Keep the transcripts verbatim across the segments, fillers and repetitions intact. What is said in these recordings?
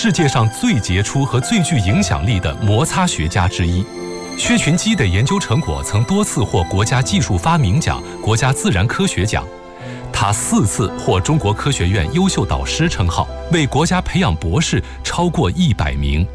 世界上最杰出和最具影响力的摩擦学家之一。薛群基的研究成果曾多次获国家技术发明奖、国家自然科学奖。他四次获中国科学院优秀导师称号，为国家培养博士超过一百名。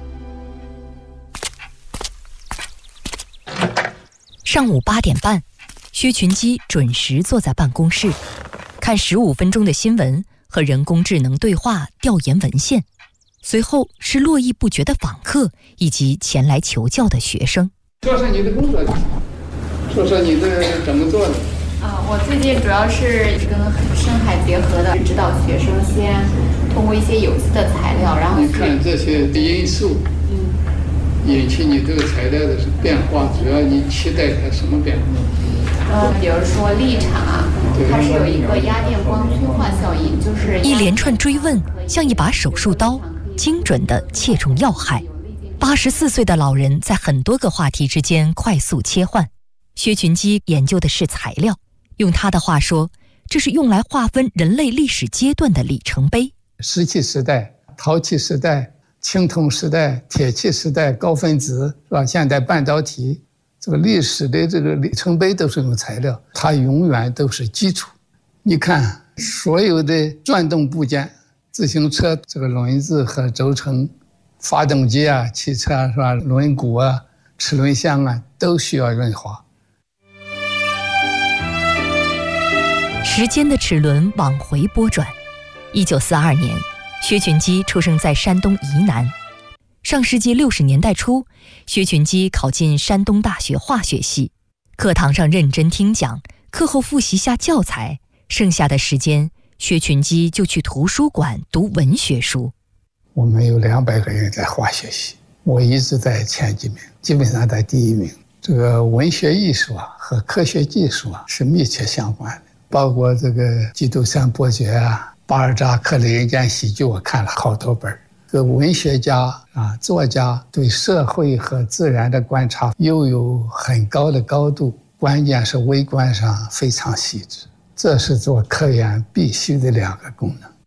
上午八点半，薛群基准时坐在办公室，看十五分钟的新闻和人工智能对话调研文献。随后是络绎不绝的访客以及前来求教的学生。 说说你的工作，说说你的怎么做的。 啊，我最近主要是跟深海结合的，指导学生先通过一些有机的材料，然后你看这些因素，嗯，引起你这个材料的变化，主要你期待它什么变化？ 呃，比如说立场啊，它是有一个压电光催化效应，就是一连串追问像一把手术刀，精准地切中要害。八十四岁的老人在很多个话题之间快速切换。薛群基研究的是材料，用他的话说，这是用来划分人类历史阶段的里程碑。 石器时代、陶器时代、青铜时代、铁器时代、高分子是吧？现代半导体，这个历史的这个里程碑都是用材料，它永远都是基础。你看所有的转动部件，自行车这个轮子和轴承，发动机啊、汽车啊是吧？轮毂啊、齿轮箱啊，都需要润滑。 时间的齿轮往回拨转。一九四二年，薛群基出生在山东沂南。上世纪六十年代初，薛群基考进山东大学化学系，课堂上认真听讲，课后复习下教材，剩下的时间，薛群基就去图书馆读文学书。 我们有两百个人在化学系，我一直在前几名，基本上在第一名。这个文学艺术啊和科学技术啊是密切相关的，包括这个《基督山伯爵》啊、巴尔扎克的人间喜剧，我看了好多本。这个文学家啊、作家对社会和自然的观察又有很高的高度，关键是微观上非常细致，这是做科研必须的两个功能。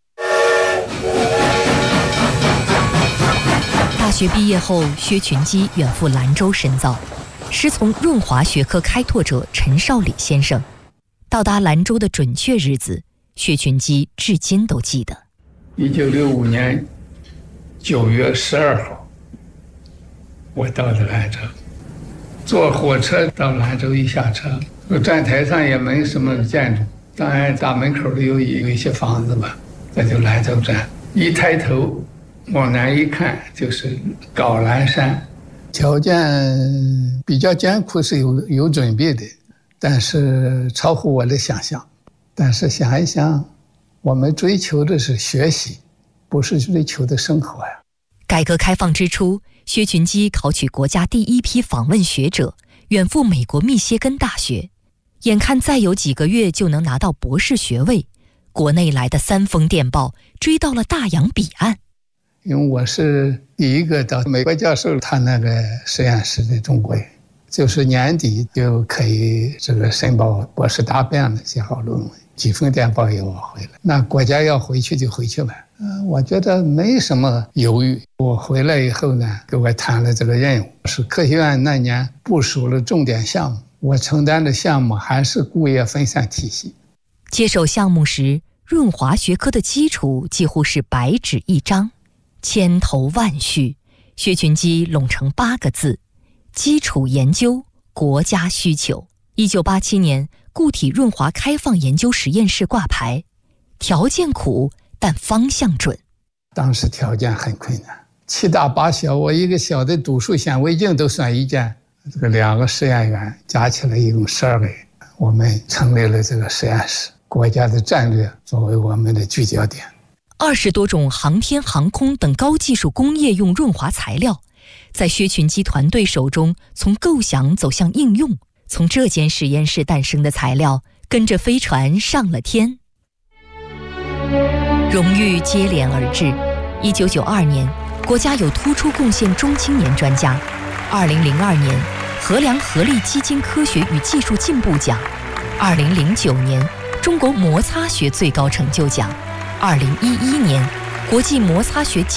大学毕业后，薛群基远赴兰州深造，师从润滑学科开拓者陈少礼先生。到达兰州的准确日子，薛群基至今都记得。 一九六五年九月十二号，我到了兰州，坐火车到兰州，一下车，站台上也没什么建筑，当然大门口里有有一些房子吧，这就兰州站。一抬头往南一看，就是高兰山，条件比较艰苦，是有有准备的，但是超乎我的想象。但是想一想，我们追求的是学习，不是追求的生活呀。 改革开放之初，薛群基考取国家第一批访问学者，远赴美国密歇根大学。眼看再有几个月就能拿到博士学位，国内来的三封电报追到了大洋彼岸。 因为我是第一个到美国教授他那个实验室的中国人，就是年底就可以这个申报博士答辩了，写好论文，几封电报也我回来。那国家要回去就回去吧，嗯，我觉得没什么犹豫。我回来以后呢，给我谈了这个任务，是科学院那年部署了重点项目，我承担的项目还是固液分散体系。 接手项目时，润滑学科的基础几乎是白纸一张，千头万绪，薛群基拢成八个字：基础研究，国家需求。一九八七年，固体润滑开放研究实验室挂牌，条件苦，但方向准。 当时条件很困难，七大八小，我一个小的读数显微镜都算一件，这个两个实验员加起来一共十二个人，我们成立了这个实验室，国家的战略作为我们的聚焦点。 二十多种航天航空等高技术工业用润滑材料，在薛群基团队手中从构想走向应用，从这间实验室诞生的材料跟着飞船上了天。荣誉接连而至。一九九二年，国家有突出贡献中青年专家。二零零二年，衡量合力基金科学与技术进步奖。二零零九年，中国摩擦学最高成就奖。二零一一年，国际摩擦学